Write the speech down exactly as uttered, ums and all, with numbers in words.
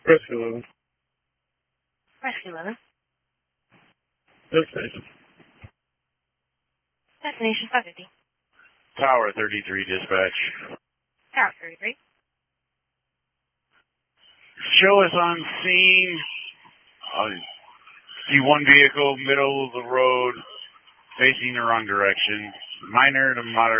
Rescue eleven. Rescue eleven. Destination. Destination five fifty. Tower thirty-three, dispatch. Tower thirty-three. Show us on scene. Uh, see one vehicle, middle of the road, facing the wrong direction. Minor to moderate.